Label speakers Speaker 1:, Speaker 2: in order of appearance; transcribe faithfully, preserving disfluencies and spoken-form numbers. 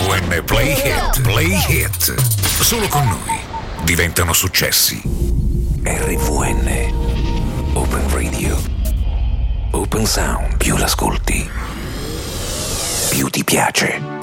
Speaker 1: V N Play Hit, Play Hit. Solo con noi diventano successi. R V N Open Radio. Open Sound. Più l'ascolti, più ti piace.